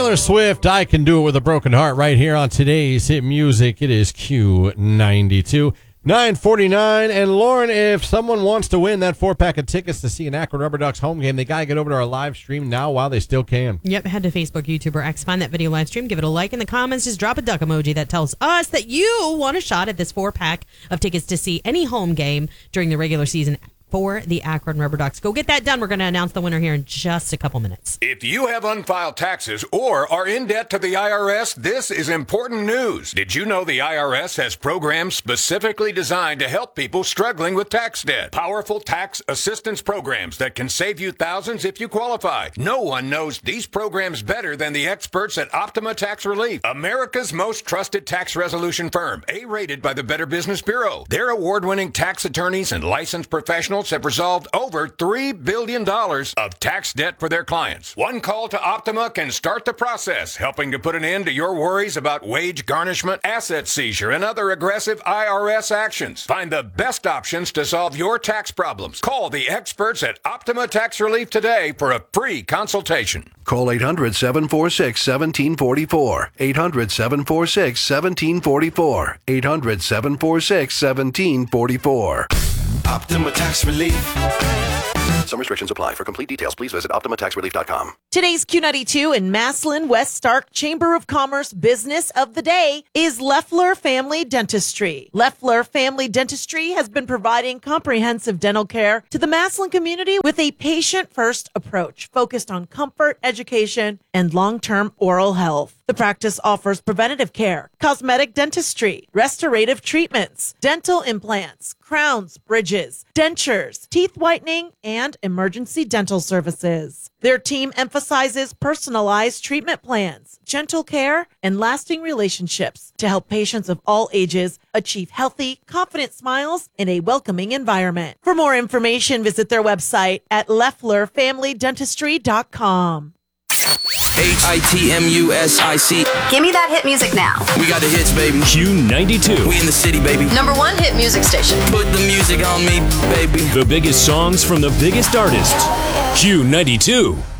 Taylor Swift, I Can Do It With a Broken Heart, right here on today's hit music. It is Q92. 9:49, and Lauren, if someone wants to win that 4-pack of tickets to see an Akron Rubber Ducks home game, they got to get over to our live stream now while they still can. Yep, head to Facebook, YouTube, or X, find that video live stream, give it a like in the comments, just drop a duck emoji that tells us that you want a shot at this 4-pack of tickets to see any home game during the regular season for the Akron Rubber Ducks. Go get that done. We're going to announce the winner here in just a couple minutes. If you have unfiled taxes or are in debt to the IRS, this is important news. Did you know the IRS has programs specifically designed to help people struggling with tax debt? Powerful tax assistance programs that can save you thousands if you qualify. No one knows these programs better than the experts at Optima Tax Relief, America's most trusted tax resolution firm, A-rated by the Better Business Bureau. Their award-winning tax attorneys and licensed professionals have resolved over $3 billion of tax debt for their clients. One call to Optima can start the process, helping to put an end to your worries about wage garnishment, asset seizure, and other aggressive IRS actions. Find the best options to solve your tax problems. Call the experts at Optima Tax Relief today for a free consultation. Call 800-746-1744. 800-746-1744. 800-746-1744. Optima Tax Relief. Some restrictions apply. For complete details, please visit OptimaTaxRelief.com. Today's Q92 in Massillon, West Stark Chamber of Commerce business of the day is Leffler Family Dentistry. Leffler Family Dentistry has been providing comprehensive dental care to the Massillon community with a patient-first approach focused on comfort, education, and long-term oral health. The practice offers preventative care, cosmetic dentistry, restorative treatments, dental implants, crowns, bridges, dentures, teeth whitening, and emergency dental services. Their team emphasizes personalized treatment plans, gentle care, and lasting relationships to help patients of all ages achieve healthy, confident smiles in a welcoming environment. For more information, visit their website at LefflerFamilyDentistry.com. HITMUSIC. Give me that hit music now. We got the hits, baby. Q92. We in the city, baby. #1 hit music station. Put the music on me, baby. The biggest songs from the biggest artists. Q92.